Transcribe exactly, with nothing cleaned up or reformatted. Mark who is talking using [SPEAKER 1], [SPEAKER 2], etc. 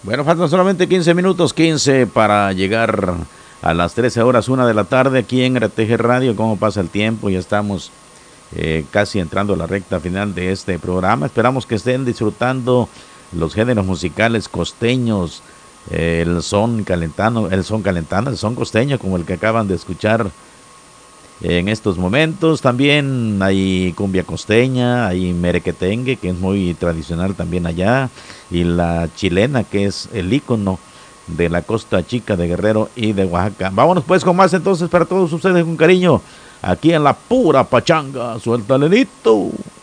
[SPEAKER 1] Bueno, faltan solamente quince minutos, quince para llegar a las trece horas, una de la tarde aquí en R T G Radio. ¿Cómo pasa el tiempo? Ya estamos eh, casi entrando a la recta final de este programa. Esperamos que estén disfrutando los géneros musicales costeños, eh, el son calentano, el son calentano, el son costeño, como el que acaban de escuchar en estos momentos. También hay cumbia costeña, hay merequetengue, que es muy tradicional también allá, y la chilena, que es el ícono de la costa chica de Guerrero y de Oaxaca. Vámonos pues con más entonces para todos ustedes con cariño, aquí en la pura pachanga. Suéltale, Nito.